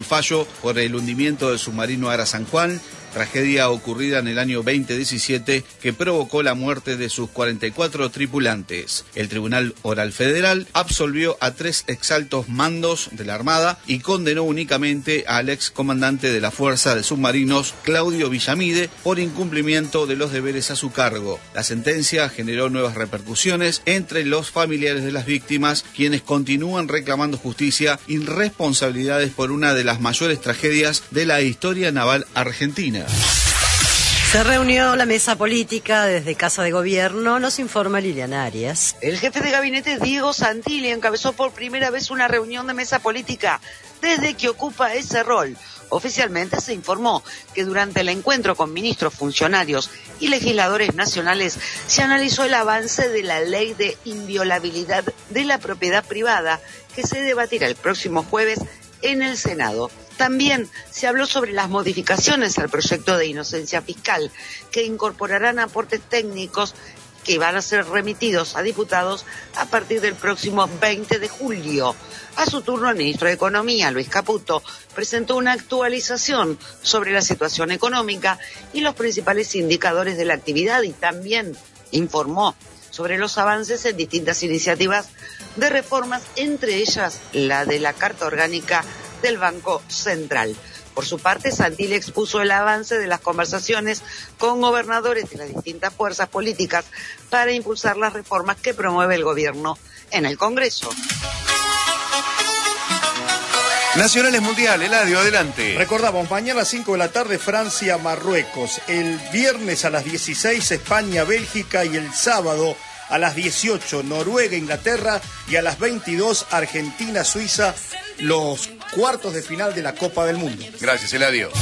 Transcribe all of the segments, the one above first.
fallo por el hundimiento del submarino Ara San Juan, tragedia ocurrida en el año 2017 que provocó la muerte de sus 44 tripulantes. El Tribunal Oral Federal absolvió a 3 exaltos mandos de la Armada y condenó únicamente al excomandante de la Fuerza de Submarinos, Claudio Villamide, por incumplimiento de los deberes a su cargo. La sentencia generó nuevas repercusiones entre los familiares de las víctimas, quienes continúan reclamando justicia y responsabilidades por una de las mayores tragedias de la historia naval argentina. Se reunió la mesa política desde Casa de Gobierno, nos informa Liliana Arias. El jefe de gabinete Diego Santilli encabezó por primera vez una reunión de mesa política desde que ocupa ese rol. Oficialmente se informó que durante el encuentro con ministros, funcionarios y legisladores nacionales se analizó el avance de la ley de inviolabilidad de la propiedad privada que se debatirá el próximo jueves en el Senado. También se habló sobre las modificaciones al proyecto de inocencia fiscal que incorporarán aportes técnicos que van a ser remitidos a diputados a partir del próximo 20 de julio. A su turno, el ministro de Economía, Luis Caputo, presentó una actualización sobre la situación económica y los principales indicadores de la actividad y también informó sobre los avances en distintas iniciativas de reformas, entre ellas la de la Carta Orgánica del Banco Central. Por su parte, Santilli expuso el avance de las conversaciones con gobernadores de las distintas fuerzas políticas para impulsar las reformas que promueve el gobierno en el Congreso. Nacionales Mundial, Eladio, adelante. Recordamos, mañana a las 5 de la tarde Francia, Marruecos. El viernes a las 16 España, Bélgica y el sábado a las 18 Noruega, Inglaterra y a las 22 Argentina, Suiza, los cuartos de final de la Copa del Mundo. Gracias, Eladio.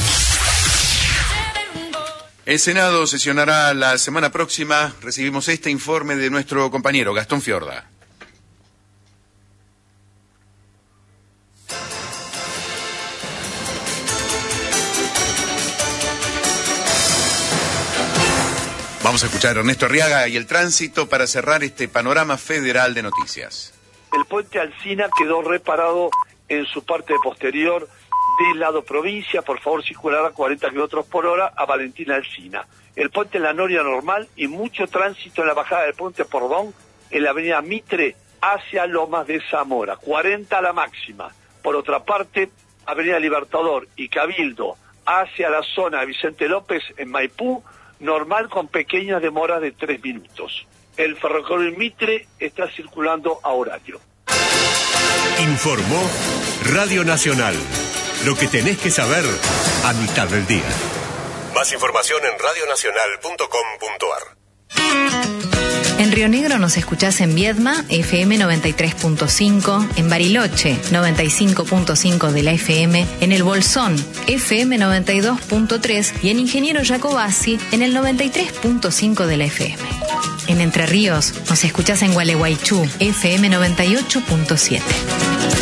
El Senado sesionará la semana próxima. Recibimos este informe de nuestro compañero Gastón Fiorda. Vamos a escuchar a Ernesto Arriaga y el tránsito para cerrar este panorama federal de noticias. El puente Alsina quedó reparado en su parte posterior del lado provincia. Por favor, circular a 40 kilómetros por hora a Valentina Alsina. El puente en la Noria normal y mucho tránsito en la bajada del puente Pordón en la avenida Mitre hacia Lomas de Zamora. 40 a la máxima. Por otra parte, avenida Libertador y Cabildo hacia la zona de Vicente López en Maipú, normal con pequeñas demoras de 3 minutos. El ferrocarril Mitre está circulando a horario. Informó Radio Nacional. Lo que tenés que saber a mitad del día. Más información en radionacional.com.ar. En Río Negro nos escuchás en Viedma, FM 93.5, en Bariloche, 95.5 de la FM, en El Bolsón, FM 92.3 y en Ingeniero Jacobasi, en el 93.5 de la FM. En Entre Ríos nos escuchás en Gualeguaychú, FM 98.7.